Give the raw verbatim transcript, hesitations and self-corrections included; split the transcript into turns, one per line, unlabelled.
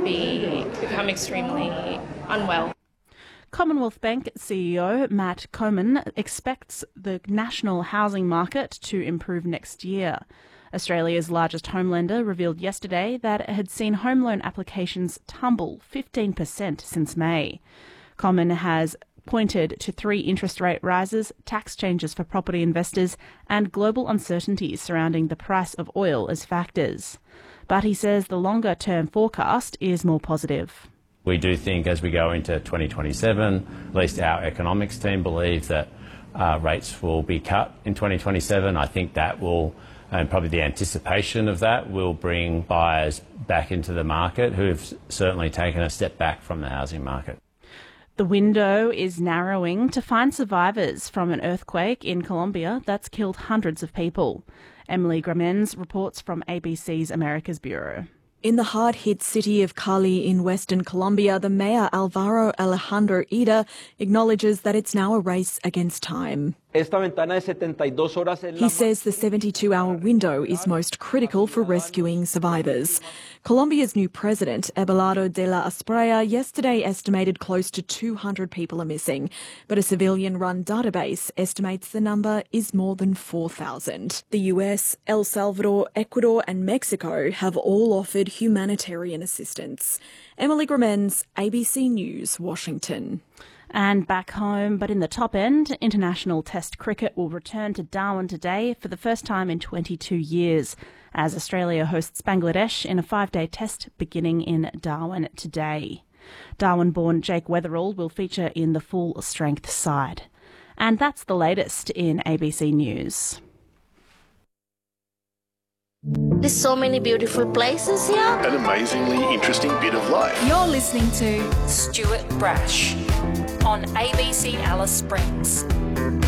be become extremely unwell.
Commonwealth Bank C E O Matt Comyn expects the national housing market to improve next year. Australia's largest home lender revealed yesterday that it had seen home loan applications tumble fifteen percent since May. Comyn has pointed to three interest rate rises, tax changes for property investors, and global uncertainties surrounding the price of oil as factors. But he says the longer-term forecast is more positive.
We do think as we go into twenty twenty-seven, at least our economics team believe that uh, rates will be cut in twenty twenty-seven. I think that will, and probably the anticipation of that, will bring buyers back into the market who have certainly taken a step back from the housing market.
The window is narrowing to find survivors from an earthquake in Colombia that's killed hundreds of people. Emily Gramens reports from A B C's Americas Bureau.
In the hard-hit city of Cali in western Colombia, the mayor Alvaro Alejandro Ida acknowledges that it's now a race against time. He says the seventy-two hour window is most critical for rescuing survivors. Colombia's new president, Abelardo de la Espriella, yesterday estimated close to two hundred people are missing, but a civilian-run database estimates the number is more than four thousand. The U S, El Salvador, Ecuador and Mexico have all offered humanitarian assistance. Emily Gramens, A B C News, Washington.
And back home, but in the top end, international test cricket will return to Darwin today for the first time in twenty-two years, as Australia hosts Bangladesh in a five-day test beginning in Darwin today. Darwin-born Jake Weatherall will feature in the full-strength side. And that's the latest in A B C News.
There's so many beautiful places here.
An amazingly interesting bit of life.
You're listening to Stuart Brash on A B C Alice Springs.